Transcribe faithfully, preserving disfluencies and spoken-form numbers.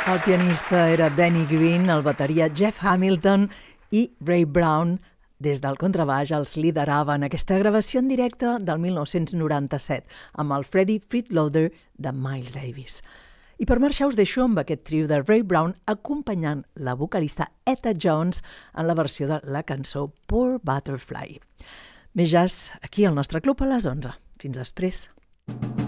El pianista era Benny Green, el bateria Jeff Hamilton i Ray Brown, des del contrabaix, els lideraven aquesta gravació en directe del mil nou-cents noranta-set amb el Freddie Freeloader de Miles Davis. I per marxar us deixo amb aquest trio de Ray Brown acompanyant la vocalista Etta Jones en la versió de la cançó Poor Butterfly. Més jazz aquí al nostre club a les onze. Fins després.